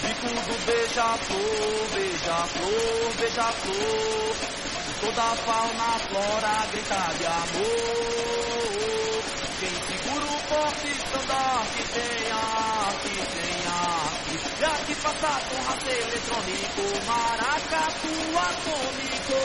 Bico do beija-flor, beija-flor, beija-flor. Toda a fauna, flora grita de amor. Quem segura o forte estandarte tem arte, tem arte. E aqui passa com rato eletrônico, maracatu atômico.